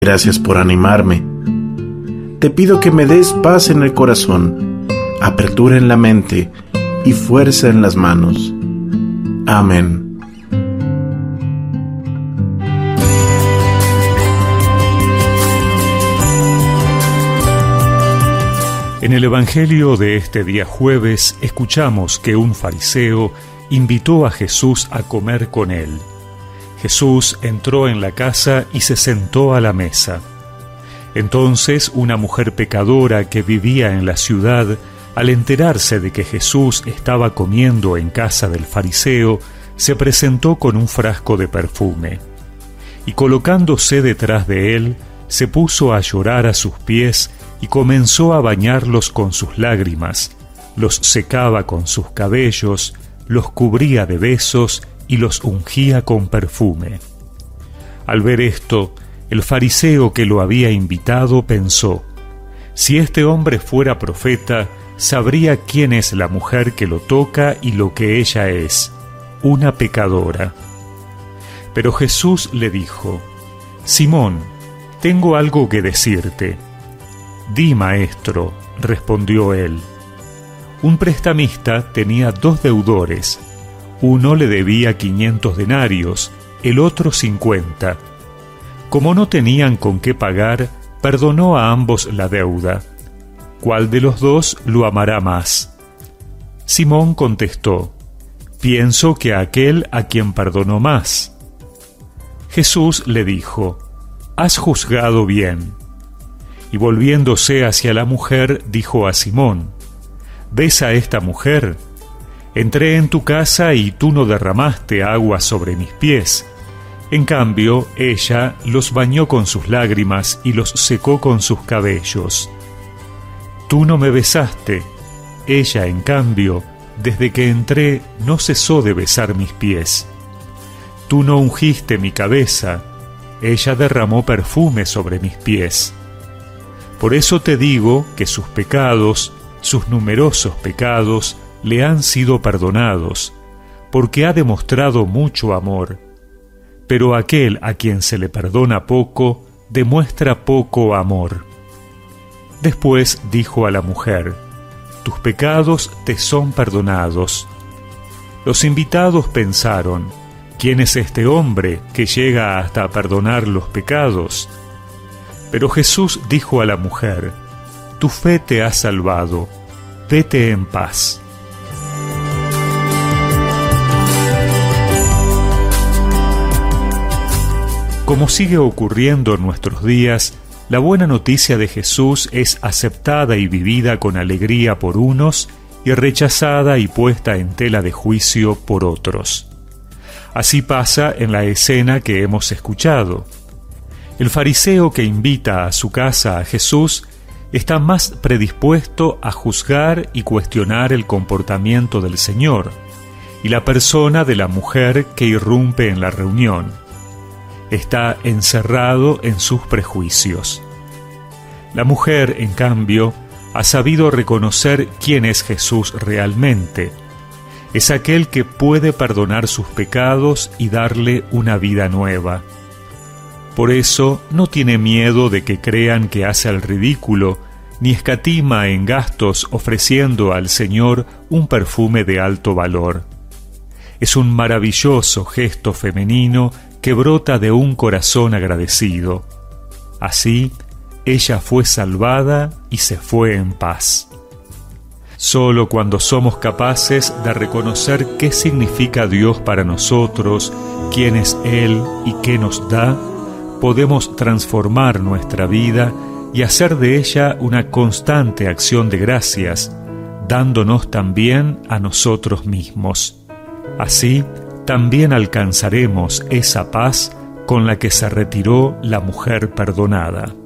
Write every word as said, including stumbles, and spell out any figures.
Gracias por animarme. Te pido que me des paz en el corazón, apertura en la mente y fuerza en las manos. Amén. En el Evangelio de este día jueves escuchamos que un fariseo invitó a Jesús a comer con él. Jesús entró en la casa y se sentó a la mesa. Entonces una mujer pecadora que vivía en la ciudad, al enterarse de que Jesús estaba comiendo en casa del fariseo, se presentó con un frasco de perfume. Y colocándose detrás de él, se puso a llorar a sus pies y comenzó a bañarlos con sus lágrimas, los secaba con sus cabellos, los cubría de besos y los ungía con perfume. Al ver esto, el fariseo que lo había invitado pensó: si este hombre fuera profeta, sabría quién es la mujer que lo toca y lo que ella es, una pecadora. Pero Jesús le dijo: Simón, tengo algo que decirte. Di, maestro, respondió él. Un prestamista tenía dos deudores. Uno le debía quinientos denarios, el otro cincuenta. Como no tenían con qué pagar, perdonó a ambos la deuda. ¿Cuál de los dos lo amará más? Simón contestó: pienso que a aquel a quien perdonó más. Jesús le dijo: has juzgado bien. Y volviéndose hacia la mujer, dijo a Simón: ¿ves a esta mujer? Entré en tu casa y tú no derramaste agua sobre mis pies. En cambio, ella los bañó con sus lágrimas y los secó con sus cabellos. Tú no me besaste. Ella, en cambio, desde que entré, no cesó de besar mis pies. Tú no ungiste mi cabeza. Ella derramó perfume sobre mis pies. Por eso te digo que sus pecados, sus numerosos pecados, le han sido perdonados, porque ha demostrado mucho amor. Pero aquel a quien se le perdona poco, demuestra poco amor. Después dijo a la mujer: tus pecados te son perdonados. Los invitados pensaron: ¿quién es este hombre que llega hasta perdonar los pecados? Pero Jesús dijo a la mujer: tu fe te ha salvado, vete en paz. Como sigue ocurriendo en nuestros días, la buena noticia de Jesús es aceptada y vivida con alegría por unos y rechazada y puesta en tela de juicio por otros. Así pasa en la escena que hemos escuchado. El fariseo que invita a su casa a Jesús está más predispuesto a juzgar y cuestionar el comportamiento del Señor y la persona de la mujer que irrumpe en la reunión. Está encerrado en sus prejuicios. La mujer, en cambio, ha sabido reconocer quién es Jesús realmente. Es aquel que puede perdonar sus pecados y darle una vida nueva. Por eso no tiene miedo de que crean que hace el ridículo, ni escatima en gastos ofreciendo al Señor un perfume de alto valor. Es un maravilloso gesto femenino que brota de un corazón agradecido. Así, ella fue salvada y se fue en paz. Solo cuando somos capaces de reconocer qué significa Dios para nosotros, quién es Él y qué nos da, podemos transformar nuestra vida y hacer de ella una constante acción de gracias, dándonos también a nosotros mismos. Así, también alcanzaremos esa paz con la que se retiró la mujer perdonada.